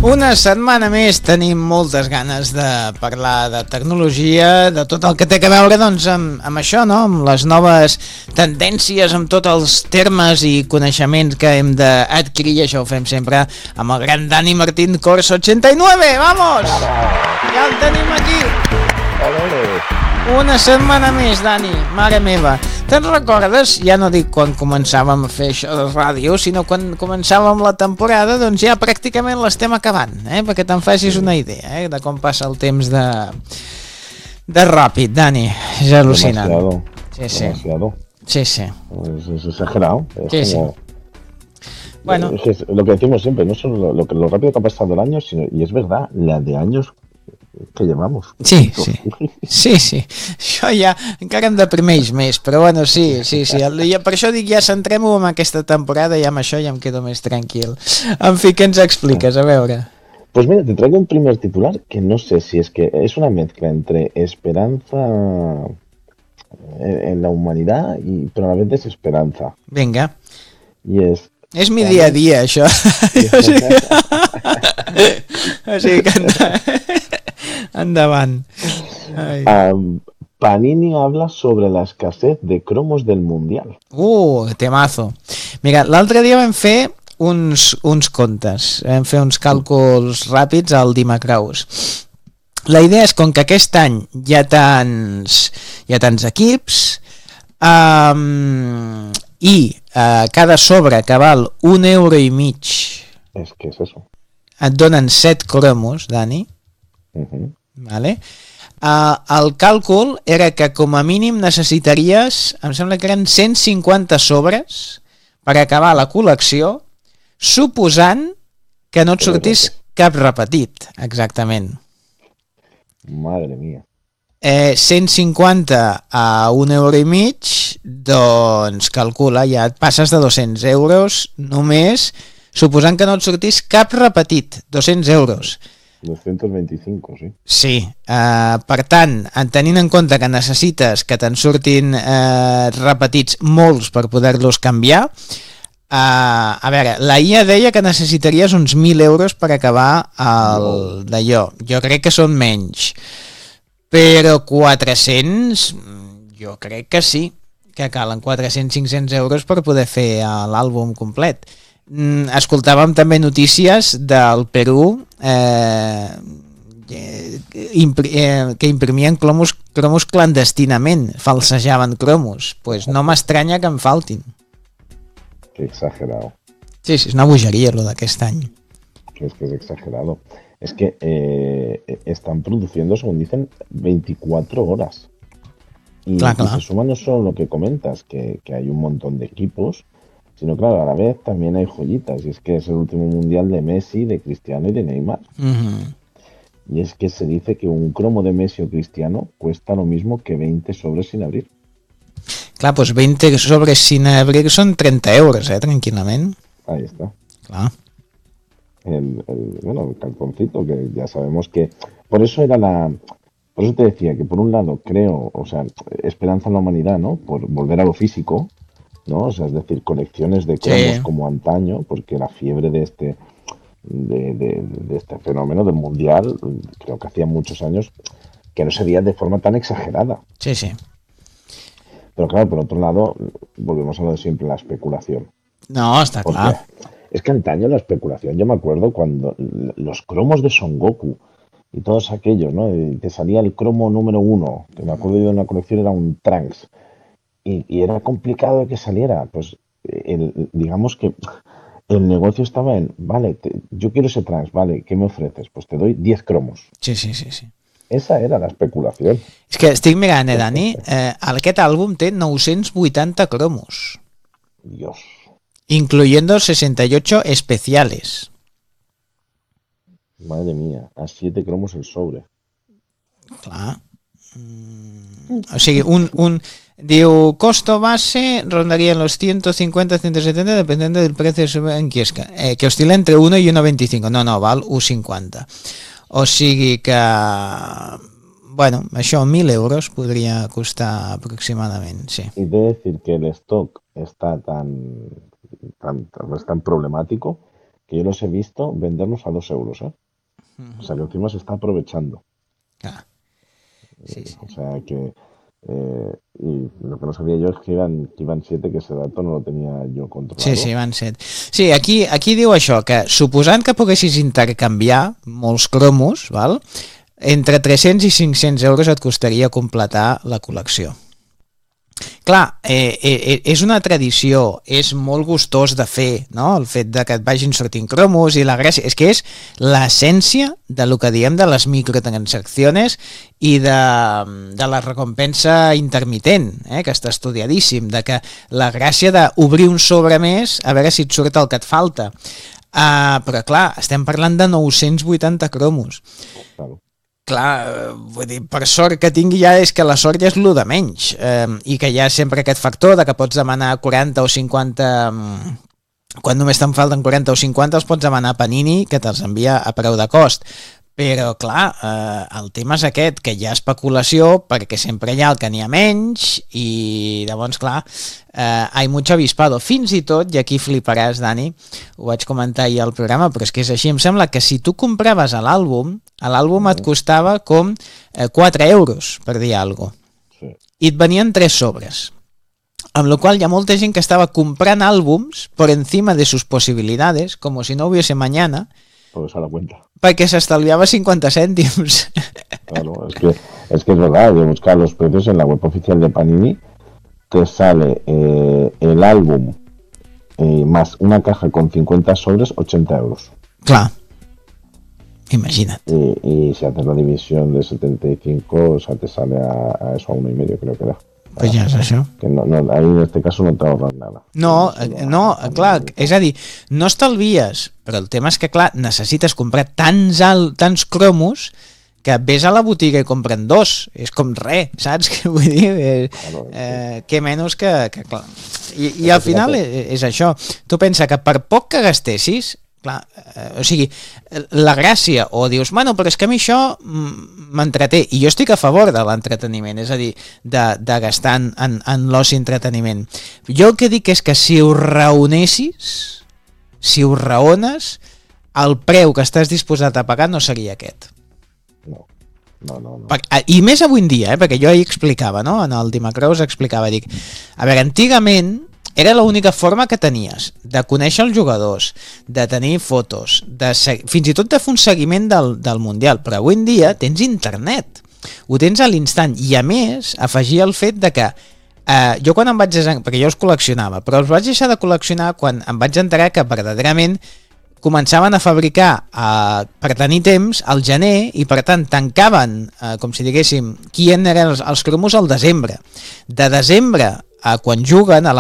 Una setmana més tenim moltes ganes de parlar de tecnologia, de tot el que té a veure doncs, amb això, no? Amb les noves tendències, amb tots els termes i coneixements que hem d'adquirir, i això ho fem sempre amb el gran Dani Martín Corso 89, vamos! Ja el tenim aquí! Una setmana més, Dani, mare meva. Te'n recordes, ja no dic quan començàvem a fer això de ràdio, sinó quan començàvem la temporada, doncs ja pràcticament l'estem acabant, perquè te'n facis una idea, de com passa el temps de ràpid, Dani. És al·lucinant. Demasiado. Sí. Es exagerado. Sí. Bueno. Es lo que decimos siempre, no solo lo rápido que ha pasado el año, sino, y es verdad, la de años que llevamos. Sí. Això ja encara em deprimeix més, però bueno, sí. Per això dic, ja centrem-ho en aquesta temporada i amb això ja em quedo més tranquil. En fi, què ens expliques? A veure. Pues mira, te traigo un primer titular que no sé si es que es una mezcla entre esperanza en la humanidad pero a la vez desesperanza. Vinga. Y es... És mi dia a dia, això. O sigui que... Endavant. Panini habla sobre la escasez de cromos del Mundial. Temazo. Mira, l'altre dia vam fer uns comptes, vam fer uns càlculs ràpids al Dimacraus. La idea és, com que aquest any hi ha tants equips i cada sobre que val €1,50 és que és eso. Et donen 7 cromos, Dani. Vale. El càlcul era que com a mínim necessitaries, em sembla que eren 150 sobres per acabar la col·lecció, suposant que no et sortís cap repetit, exactament. Madre mía. 150 a €1,50, doncs calcula, ja et passes de €200 només, suposant que no et sortís cap repetit, €200. 225, sí. Sí, per tant, tenint en compte que necessites que te'n surtin repetits molts per poder-los canviar, a veure, la IA deia que necessitaries uns €1.000 per acabar el d'allò. Jo crec que són menys, però 400, jo crec que sí, que calen 400-500 euros per poder fer l'àlbum complet. Escoltàvem també notícies del Perú que imprimien cromos clandestinament, falsejaven cromos. Pues no m'estranya que en faltin. Qué exagerado. Sí, és una bogeria lo d'aquest any. Es que es exagerado. Es que están produciendo, según dicen, 24 horas. Y se suma no solo lo que comentas, que hay un montón de equipos, sino claro, a la vez también hay joyitas, y es que es el último mundial de Messi, de Cristiano y de Neymar. Y es que se dice que un cromo de Messi o Cristiano cuesta lo mismo que 20 sobres sin abrir. Clar, doncs 20 sobres sin abrir són 30 euros, tranquil·lament. Ahí está. Clar. El cartoncito, que ya sabemos que... Por eso te decía que por un lado creo, o sea, esperanza en la humanidad, ¿no? Por volver a lo físico, ¿no? O sea, es decir, colecciones de cromos como antaño, porque la fiebre de este fenómeno del mundial, creo que hacía muchos años que no se veía de forma tan exagerada. Sí. Pero claro, por otro lado, volvemos a lo de siempre, la especulación. No, está claro. Es que antaño la especulación, yo me acuerdo cuando los cromos de Son Goku y todos aquellos, ¿no? Y te salía el cromo número 1, que me acuerdo yo de una colección, era un Trunks. Y era complicado de que saliera, pues digamos que el negocio estaba en, vale, yo quiero ese Trunks, vale, ¿qué me ofreces? Pues te doy 10 cromos. Sí. Esa era la especulación. És que estic mirant, Dani, aquest àlbum té 980 cromos. Dios. Incluyendo 68 especiales. Madre mía, a 7 cromos el sobre. Clar. O sigui, diu, costo base rondaría en los 150-170 dependiendo del precio en quiosca, que oscila entre 1 y 1,25. No, val 1,50. O sigui que, bueno, això 1.000 euros podria costar aproximadament, sí. Y de decir que el stock está tan problemático que yo los he visto venderlos a 2 euros, ¿eh? O sea, que encima se está aprovechando. Sí. O sea, que... y lo que no sabía yo es que iban 7, que ese dato no lo tenía jo controlat. Sí, van 7. Sí, aquí diu això, que suposant que poguessis intercanviar molts cromos, val? Entre 300 i 500 euros et costaria completar la col·lecció. Clar, és una tradició, és molt gustós de fer, no? El fet de que et vagin sortint cromos i la gràcia, és que és l'essència de lo que diem de les microtransaccions i de la recompensa intermitent, que està estudiadíssim, de que la gràcia d'obrir un sobre més a veure si et surt el que et falta. Però clar, estem parlant de 980 cromos. Clar, vull dir, per sort que tingui ja és que la sort ja és lo de menys, i que hi ha sempre aquest factor de que pots demanar 40 o 50, quan només te'n falten 40 o 50 els pots demanar a Panini que te'ls envia a preu de cost. Però clar, el tema és aquest, que hi ha especulació perquè sempre hi ha el que n'hi ha menys i llavors clar, hay mucho avispado. Fins i tot, i aquí fliparàs, Dani, ho vaig comentar ahir al programa, però és que és així, em sembla que si tu compraves l'àlbum et costava com 4 euros, per dir alguna cosa, i et venien 3 sobres, amb la qual hi ha molta gent que estava comprant àlbums por encima de sus posibilidades, como si no hubiese mañana, perquè s'estalviava 50 cèntims. Claro, es que es verdad, de buscar los precios en la web oficial de Panini, te sale el álbum más una caja con 50 sobres, 80 euros. Clar, imagina't. Y si haces la división de 75, o sea, te sale a eso, a 1,5, creo que era. Pues ja és això. Que no, ahí en este caso no t'ahorres nada. No, clar, és a dir, no estalvies, però el tema és que, clar, necessites comprar tants cromos que ves a la botiga i compren 2. És com res, saps? Que vull dir, que menys que clar. I al final és això. Tu pensa que per poc que gastessis, clar, o sigui, la gràcia, o dius, bueno, però és que a mi això m'entreté, i jo estic a favor de l'entreteniment, és a dir, de gastar en l'oci entreteniment. Jo el que dic és que si ho raonessis, si ho raones, el preu que estàs disposat a pagar no seria aquest. No. I més avui en dia, perquè jo ahir explicava, no? En el Dimacrous explicava, dic, a veure, antigament era l'única forma que tenies de conèixer els jugadors, de tenir fotos, fins i tot de fer un seguiment del Mundial, però avui en dia tens internet, ho tens a l'instant, i a més afegir el fet de que jo quan em vaig perquè jo els col·leccionava, però els vaig deixar de col·leccionar quan em vaig enterar que verdaderament començaven a fabricar per tenir temps al gener i per tant tancaven, com si diguéssim, qui eren els cromos al desembre. De desembre a quan juguen a